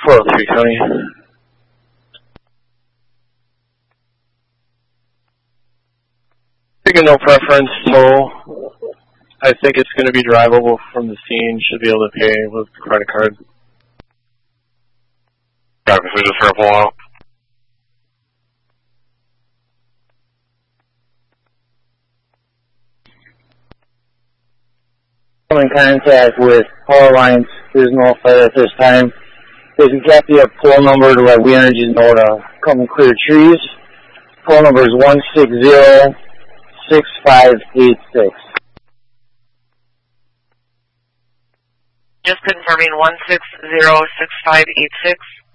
403 County. Taking no preference, so I think it's going to be drivable from the scene. Should be able to pay with the credit card. Copy, so just for a pull out. I'm in contact with Power Lines. There's no fire at this time. If you got the poll number to let We Energy know to come and clear trees, poll number is 160-6586. Just confirming 160-6586.